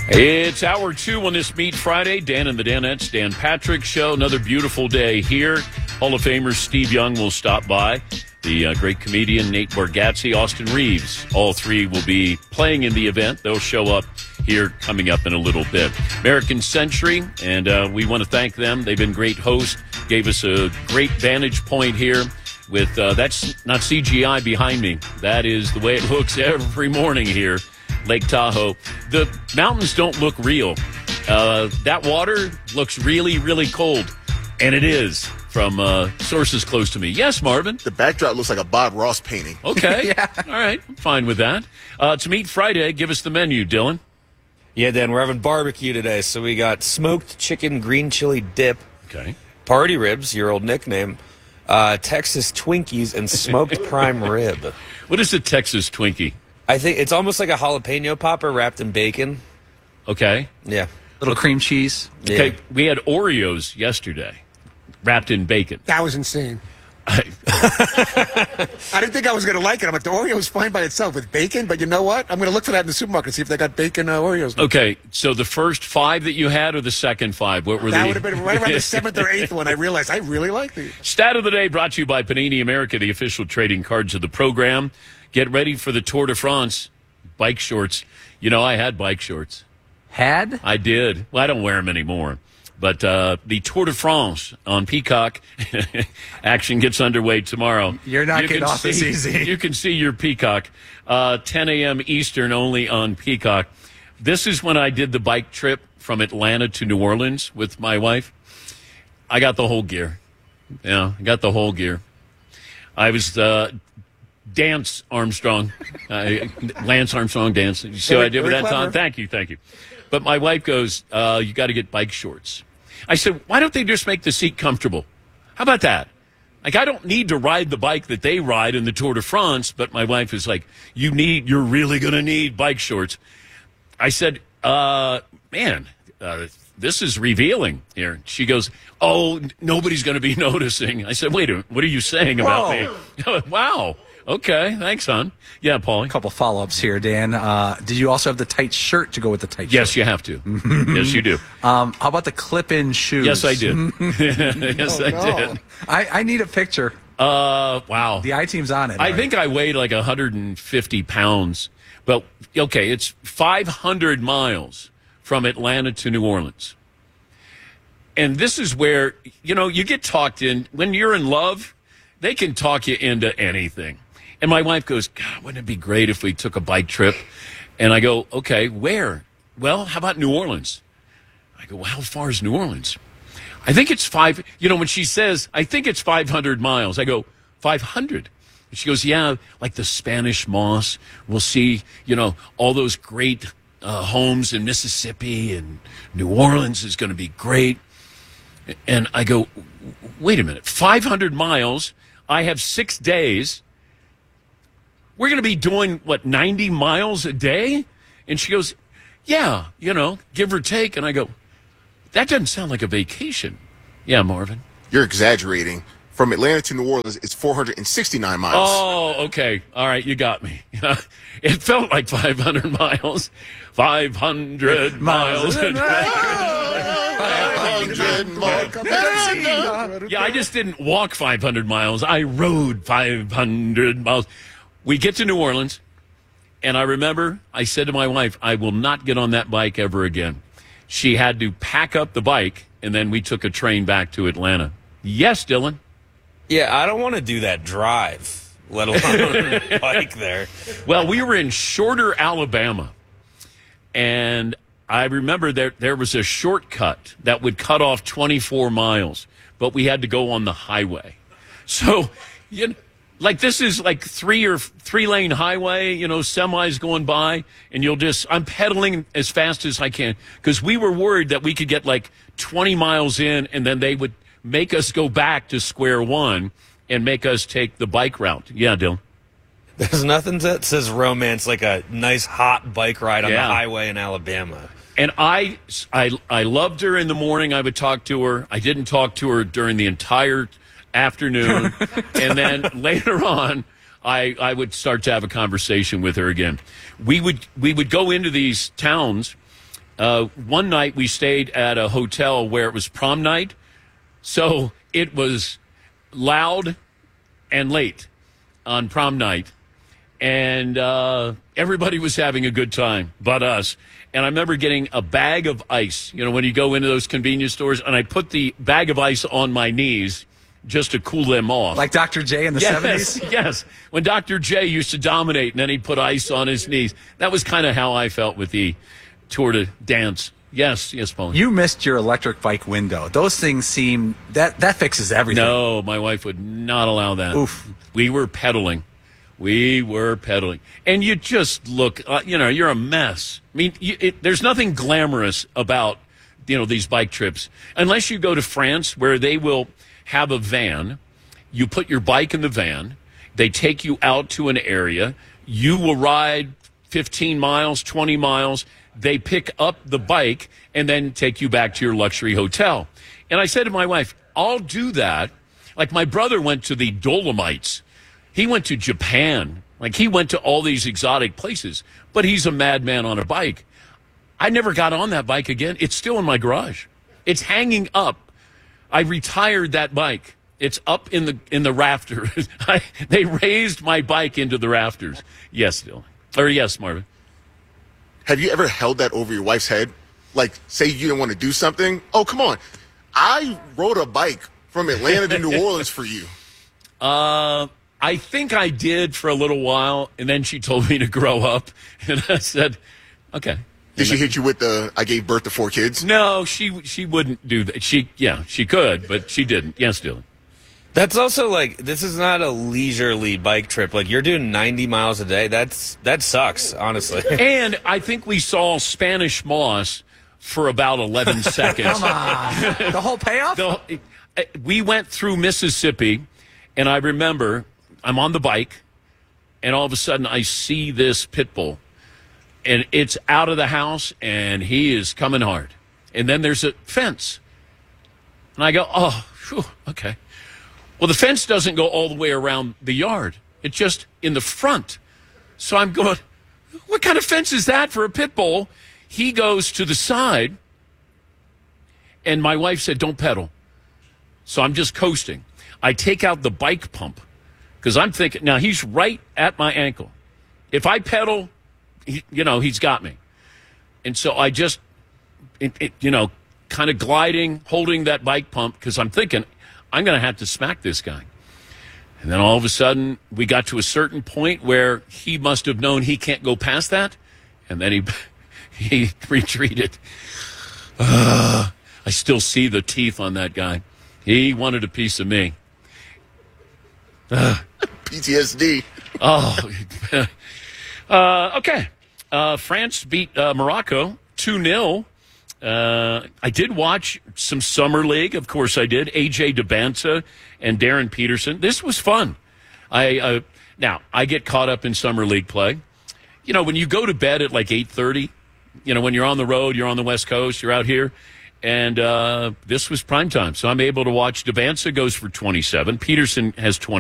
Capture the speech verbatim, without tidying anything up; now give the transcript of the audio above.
It's hour two on this Meat Friday. Dan and the Danettes, Dan Patrick Show. Another beautiful day here. Hall of Famer Steve Young will stop by. The uh, great comedian Nate Bargatze, Austin Reeves. All three will be playing in the event. They'll show up here coming up in a little bit. American Century, and uh, we want to thank them. They've been great hosts. Gave us a great vantage point here. With uh, that's not C G I behind me. That is the way it looks every morning here. Lake Tahoe. The mountains don't look real. Uh, that water looks really, really cold. And it is from uh, sources close to me. Yes, Marvin? The backdrop looks like a Bob Ross painting. Okay. Yeah. All right. I'm fine with that. Uh, it's Meat Friday. Give us the menu, Dylan. Yeah, Dan, we're having barbecue today. So we got smoked chicken green chili dip, Okay. party ribs, your old nickname, uh, Texas Twinkies, and smoked prime rib. What is a Texas Twinkie? I think it's almost like a jalapeno popper wrapped in bacon. Okay. Yeah. Little cream cheese. Yeah. Okay. We had Oreos yesterday wrapped in bacon. That was insane. I, I didn't think I was going to like it. I'm like, the Oreo was fine by itself with bacon, but you know what? I'm going to look for that in the supermarket, see if they got bacon uh, Oreos. okay. So the first five that you had or the second five? What were That they? would have been right around the seventh or eighth one. I realized I really like these. Stat of the day brought to you by Panini America, the official trading cards of the program. Get ready for the Tour de France. Bike shorts. You know, I had bike shorts. Had? I did. Well, I don't wear them anymore. But uh, the Tour de France on Peacock action gets underway tomorrow. You're not You getting can off this see- easy. You can see your Peacock. Uh, ten a.m. Eastern only on Peacock. This is when I did the bike trip from Atlanta to New Orleans with my wife. I got the whole gear. Yeah, I got the whole gear. I was uh, Dance Armstrong. Uh, Lance Armstrong dance. You see what I did with Very that, Tom? clever. Thank you, thank you. But my wife goes, uh, you got to get bike shorts. I said, why don't they just make the seat comfortable? How about that? Like, I don't need to ride the bike that they ride in the Tour de France, but my wife is like, you need, you're really going to need bike shorts. I said, uh, man, uh, this is revealing here. She goes, oh, n- nobody's going to be noticing. I said, wait a minute, what are you saying about me? Wow. Okay, thanks, hon. Yeah, Paulie. A couple follow-ups here, Dan. Uh, did you also have the tight shirt to go with the tight Yes, shirt? you have to. Yes, you do. Um, how about the clip-in shoes? Yes, I did. yes, Oh, I no. did. I, I need a picture. Uh, wow. The I-team's on it. I All think I weighed like one hundred fifty pounds. Well, okay, it's five hundred miles from Atlanta to New Orleans. And this is where, you know, you get talked in. When you're in love, they can talk you into anything. And my wife goes, God, wouldn't it be great if we took a bike trip? And I go, okay, where? Well, how about New Orleans? I go, well, how far is New Orleans? I think it's five. You know, when she says, I think it's five hundred miles, I go, five hundred? And she goes, yeah, like the Spanish Moss. We'll see, you know, all those great uh, homes in Mississippi, and New Orleans is going to be great. And I go, wait a minute, five hundred miles. I have six days. We're going to be doing, what, ninety miles a day? And she goes, yeah, you know, give or take. And I go, that doesn't sound like a vacation. Yeah, Marvin. You're exaggerating. From Atlanta to New Orleans, it's four hundred sixty-nine miles. Oh, okay. All right, you got me. It felt like five hundred miles. five hundred miles. Yeah, I just didn't walk five hundred miles. I rode five hundred miles. We get to New Orleans, and I remember I said to my wife, I will not get on that bike ever again. She had to pack up the bike, and then we took a train back to Atlanta. Yes, Dylan? Yeah, I don't want to do that drive, let alone bike there. Well, we were in Shorter, Alabama, and I remember there there was a shortcut that would cut off twenty-four miles, but we had to go on the highway. So, you know, like this is like three or three lane highway, you know, semis going by, and you'll just, I'm pedaling as fast as I can because we were worried that we could get like twenty miles in and then they would make us go back to square one and make us take the bike route. Yeah, Dylan. There's nothing that says romance like a nice hot bike ride on Yeah. the highway in Alabama. And I, I, I loved her in the morning. I would talk to her. I didn't talk to her during the entire afternoon. And then later on, I, I would start to have a conversation with her again. We would we would go into these towns, Uh, one night we stayed at a hotel where it was prom night, so it was loud and late on prom night, and uh, everybody was having a good time but us. And I remember getting a bag of ice, you know, when you go into those convenience stores, and I put the bag of ice on my knees just to cool them off. Like Doctor J in the yes, seventies? Yes. When Doctor J used to dominate, and then he'd put ice on his knees. That was kind of how I felt with the Tour de Dance. Yes, yes, Paul. You missed your electric bike window. Those things seem, that, that fixes everything. No, my wife would not allow that. Oof. We were pedaling. We were pedaling. And you just look, uh, you know, you're a mess. I mean, you, it, there's nothing glamorous about, you know, these bike trips. Unless you go to France, where they will have a van. You put your bike in the van. They take you out to an area. You will ride fifteen miles, twenty miles. They pick up the bike and then take you back to your luxury hotel. And I said to my wife, I'll do that. Like, my brother went to the Dolomites. He went to Japan. Like, he went to all these exotic places. But he's a madman on a bike. I never got on that bike again. It's still in my garage. It's hanging up. I retired that bike. It's up in the in the rafters. I, they raised my bike into the rafters. Yes, Dylan. Or yes, Marvin. Have you ever held that over your wife's head? Like, say you didn't want to do something. Oh, come on. I rode a bike from Atlanta to New Orleans for you. Uh, I think I did for a little while, and then she told me to grow up, and I said, okay. Did she hit you with the, I gave birth to four kids? No, she she wouldn't do that. She, yeah, she could, but she didn't. Yes, Dylan. That's also like, this is not a leisurely bike trip. Like, you're doing ninety miles a day. That's that sucks, honestly. And I think we saw Spanish moss for about eleven seconds. Come on. The whole payoff? The, we went through Mississippi, and I remember I'm on the bike, and all of a sudden I see this pit bull, and it's out of the house, and he is coming hard. And then there's a fence. And I go, oh, whew, okay. Well, the fence doesn't go all the way around the yard. It's just in the front. So I'm going, what kind of fence is that for a pit bull? He goes to the side, and my wife said, don't pedal. So I'm just coasting. I take out the bike pump, because I'm thinking, now he's right at my ankle. If I pedal, he, you know, he's got me. And so I just, it, it, you know, kind of gliding, holding that bike pump, because I'm thinking, I'm going to have to smack this guy. And then all of a sudden, we got to a certain point where he must have known he can't go past that. And then he he retreated. Uh, I still see the teeth on that guy. He wanted a piece of me. Uh, P T S D. Oh. uh, okay. Uh, France beat uh, Morocco two nil. Uh, I did watch some Summer League. Of course I did. A J DeBanza and Darren Peterson. This was fun. I uh, Now, I get caught up in Summer League play. You know, when you go to bed at like eight thirty, you know, when you're on the road, you're on the West Coast, you're out here, and uh, this was prime time. So I'm able to watch. DeBanza goes for twenty-seven. Peterson has twenty.